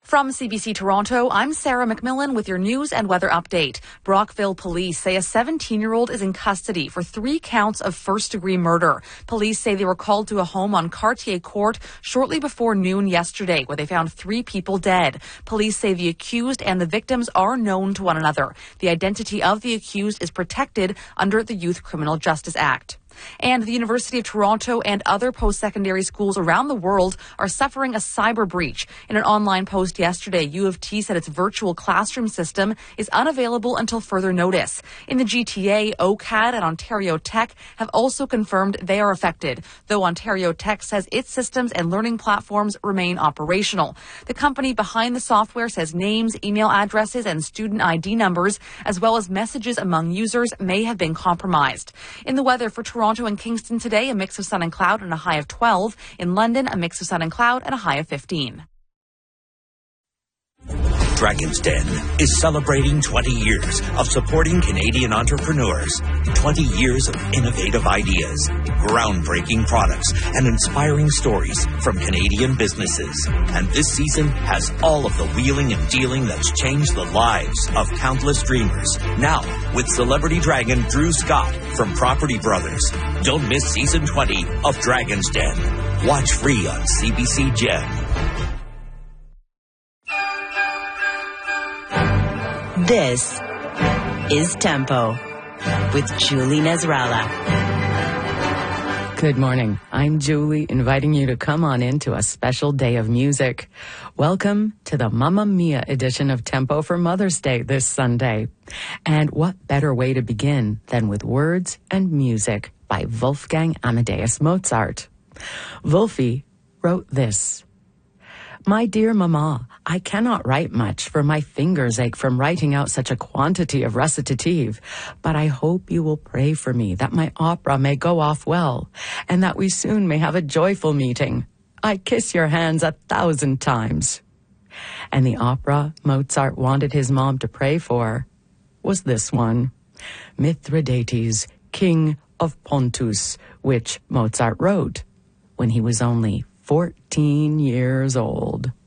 From CBC Toronto, I'm Sarah McMillan with your news and weather update. Brockville police say a 17-year-old is in custody for 3 counts of first-degree murder. Police say they were called to a home on Cartier Court shortly before noon yesterday, where they found 3 people dead. Police say the accused and the victims are known to one another. The identity of the accused is protected under the Youth Criminal Justice Act. And the University of Toronto and other post-secondary schools around the world are suffering a cyber breach. In an online post yesterday, U of T said its virtual classroom system is unavailable until further notice. In the GTA, OCAD and Ontario Tech have also confirmed they are affected, though Ontario Tech says its systems and learning platforms remain operational. The company behind the software says names, email addresses, and student ID numbers, as well as messages among users, may have been compromised. In the weather for Toronto and Kingston today, a mix of sun and cloud and a high of 12. In London, a mix of sun and cloud and a high of 15. Dragon's Den is celebrating 20 years of supporting Canadian entrepreneurs, 20 years of innovative ideas, groundbreaking products, and inspiring stories from Canadian businesses. And this season has all of the wheeling and dealing that's changed the lives of countless dreamers. Now, with celebrity dragon Drew Scott from Property Brothers. Don't miss season 20 of Dragon's Den. Watch free on CBC Gem. This is Tempo with Julie Nasrallah. Good morning. I'm Julie, inviting you to come on into a special day of music. Welcome to the Mamma Mia edition of Tempo for Mother's Day this Sunday. And what better way to begin than with words and music by Wolfgang Amadeus Mozart. Wolfie wrote this. My dear Mama, I cannot write much, for my fingers ache from writing out such a quantity of recitative, but I hope you will pray for me that my opera may go off well, and that we soon may have a joyful meeting. I kiss your hands 1,000 times. And the opera Mozart wanted his mom to pray for was this one, Mithridates, King of Pontus, which Mozart wrote when he was only 14 years old.